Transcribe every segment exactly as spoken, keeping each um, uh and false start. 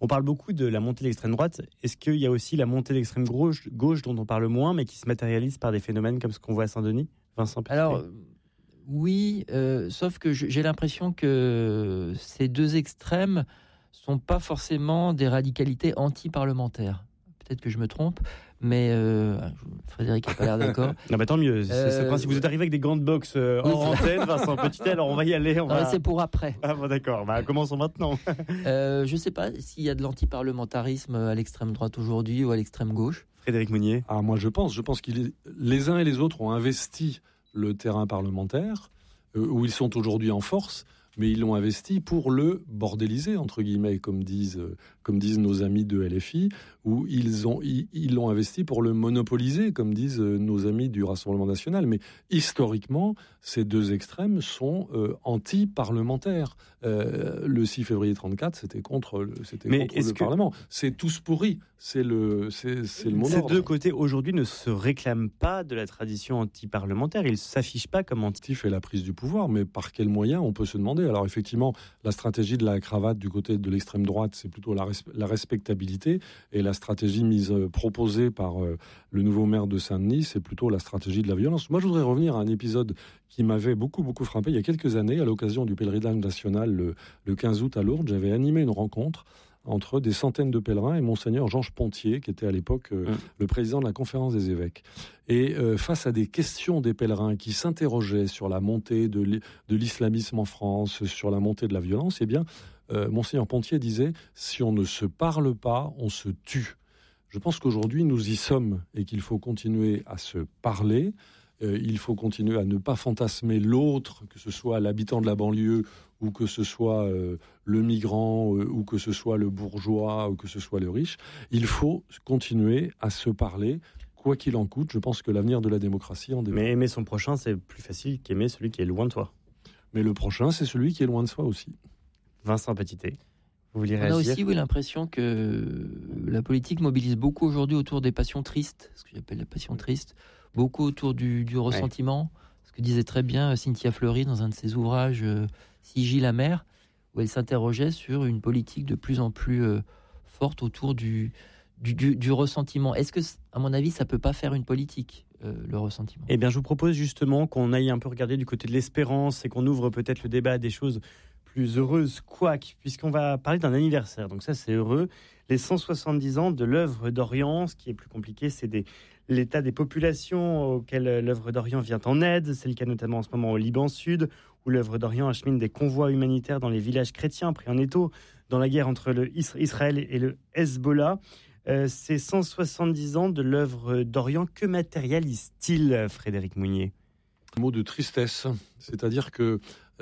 On parle beaucoup de la montée de l'extrême droite. Est-ce qu'il y a aussi la montée de l'extrême gauche, gauche dont on parle moins, mais qui se matérialise par des phénomènes comme ce qu'on voit à Saint-Denis, Vincent Petit? Alors, oui, euh, sauf que j'ai l'impression que ces deux extrêmes sont pas forcément des radicalités anti-parlementaires. Peut-être que je me trompe, mais euh, Frédéric n'a pas l'air d'accord. Non, bah tant mieux. C'est, euh, c'est le principe. Vous êtes arrivé avec des grandes box euh, oui, hors antenne, Vincent Petit. Alors on va y aller. On non, va... C'est pour après. Ah bon, d'accord. Bah, commençons maintenant. euh, je ne sais pas s'il y a de l'antiparlementarisme à l'extrême droite aujourd'hui ou à l'extrême gauche. Frédéric Mounier. Ah, moi je pense. Je pense que les uns et les autres ont investi le terrain parlementaire euh, où ils sont aujourd'hui en force. Mais ils l'ont investi pour le bordéliser, entre guillemets, comme disent, comme disent nos amis de L F I, ou ils ont, ils, ils l'ont investi pour le monopoliser, comme disent nos amis du Rassemblement national. Mais historiquement, ces deux extrêmes sont euh, anti-parlementaires. Euh, le six février trente-quatre, c'était contre le, c'était Mais contre le que... Parlement. C'est tous pourris. C'est le, c'est, c'est le mot Ces d'ordre. deux côtés, aujourd'hui, ne se réclament pas de la tradition anti-parlementaire. Ils ne s'affichent pas comme anti. Et la prise du pouvoir, mais par quels moyens, on peut se demander. Alors effectivement, la stratégie de la cravate du côté de l'extrême droite, c'est plutôt la, res- la respectabilité, et la stratégie mise euh, proposée par euh, le nouveau maire de Saint-Denis, c'est plutôt la stratégie de la violence. Moi, je voudrais revenir à un épisode qui m'avait beaucoup beaucoup frappé il y a quelques années, à l'occasion du pèlerinage national le, le quinze août à Lourdes. J'avais animé une rencontre entre des centaines de pèlerins et Monseigneur Georges Pontier, qui était à l'époque euh, mmh. le président de la Conférence des évêques. Et euh, face à des questions des pèlerins qui s'interrogeaient sur la montée de, l'i- de l'islamisme en France, sur la montée de la violence, eh bien, euh, Monseigneur Pontier disait « Si on ne se parle pas, on se tue ». Je pense qu'aujourd'hui, nous y sommes et qu'il faut continuer à se parler. Euh, il faut continuer à ne pas fantasmer l'autre, que ce soit l'habitant de la banlieue ou que ce soit euh, le migrant euh, ou que ce soit le bourgeois ou que ce soit le riche. Il faut continuer à se parler, quoi qu'il en coûte. Je pense que l'avenir de la démocratie en dépend. Mais aimer son prochain, c'est plus facile qu'aimer celui qui est loin de toi. Mais le prochain, c'est celui qui est loin de soi aussi. Vincent Petitet, vous voulez On réagir? a aussi oui, l'impression que la politique mobilise beaucoup aujourd'hui autour des passions tristes, ce que j'appelle la passion triste, beaucoup autour du, du ressentiment, ouais. Ce que disait très bien Cynthia Fleury dans un de ses ouvrages euh, Sigil la mer, où elle s'interrogeait sur une politique de plus en plus euh, forte autour du, du, du, du ressentiment. Est-ce que, à mon avis, ça ne peut pas faire une politique, euh, le ressentiment? Eh bien, je vous propose justement qu'on aille un peu regarder du côté de l'espérance et qu'on ouvre peut-être le débat à des choses plus heureuses, quoique, puisqu'on va parler d'un anniversaire. Donc ça, c'est heureux. Les cent soixante-dix ans de l'œuvre d'Orient. Ce qui est plus compliqué, c'est des, l'état des populations auxquelles l'œuvre d'Orient vient en aide. C'est le cas notamment en ce moment au Liban Sud, où l'œuvre d'Orient achemine des convois humanitaires dans les villages chrétiens pris en étau dans la guerre entre le Israël et le Hezbollah. Euh, ces cent soixante-dix ans de l'œuvre d'Orient, que matérialise-t-il, Frédéric Mounier? Un mot de tristesse, c'est-à-dire que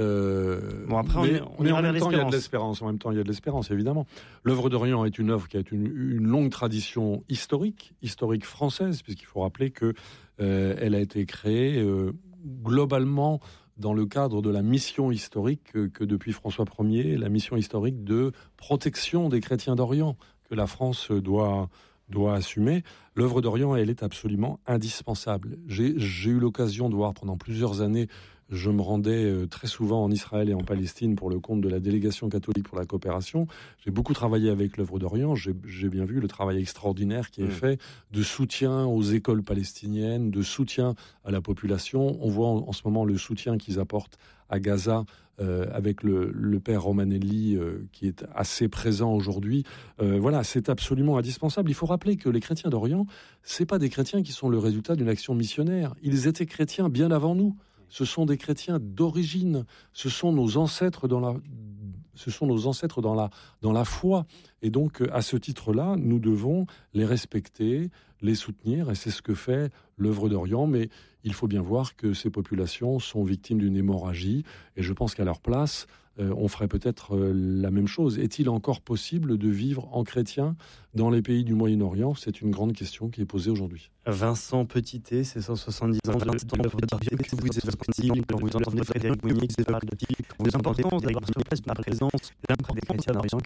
Euh, bon après, mais, on, on mais en vers même temps, il y a de l'espérance. l'espérance. En même temps, il y a de l'espérance, évidemment. L'œuvre d'Orient est une œuvre qui a une, une longue tradition historique, historique française, puisqu'il faut rappeler que euh, elle a été créée euh, globalement dans le cadre de la mission historique que, que depuis François Ier, la mission historique de protection des chrétiens d'Orient que la France doit doit assumer. L'œuvre d'Orient, elle est absolument indispensable. J'ai, j'ai eu l'occasion de voir pendant plusieurs années, je me rendais très souvent en Israël et en Palestine pour le compte de la délégation catholique pour la coopération. J'ai beaucoup travaillé avec l'œuvre d'Orient. J'ai, j'ai bien vu le travail extraordinaire qui est mmh. fait de soutien aux écoles palestiniennes, de soutien à la population. On voit en, en ce moment le soutien qu'ils apportent à Gaza euh, avec le, le père Romanelli euh, qui est assez présent aujourd'hui. Euh, voilà, c'est absolument indispensable. Il faut rappeler que les chrétiens d'Orient, c'est pas des chrétiens qui sont le résultat d'une action missionnaire. Ils étaient chrétiens bien avant nous. Ce sont des chrétiens d'origine. Ce sont nos ancêtres dans la, ce sont nos ancêtres dans la, dans la foi. Et donc, à ce titre-là, nous devons les respecter, les soutenir. Et c'est ce que fait l'œuvre d'Orient. Mais il faut bien voir que ces populations sont victimes d'une hémorragie. Et je pense qu'à leur place, euh, on ferait peut-être euh, la même chose. Est-il encore possible de vivre en chrétien dans les pays du Moyen-Orient? C'est une grande question qui est posée aujourd'hui. Vincent Petitet, c'est cent soixante-dix ans de l'œuvre d'Orient que vous évoquez quand vous entendez Frédéric Mounier qui parle de l'importance d'avoir sur place la présence des chrétiens d'Orient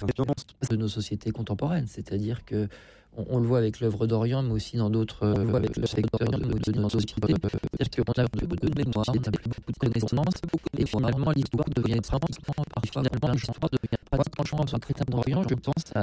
de nos sociétés contemporaines. C'est-à-dire que on, on le voit avec l'œuvre d'Orient, mais aussi dans d'autres euh, avec le secteur de, de nos sociétés. C'est-à-dire qu'on a beaucoup de mémoire, on a beaucoup de connaissances, et finalement l'histoire devient extrêmement, parfois finalement l'histoire devient pas franchement sur le chrétien d'Orient. Je pense à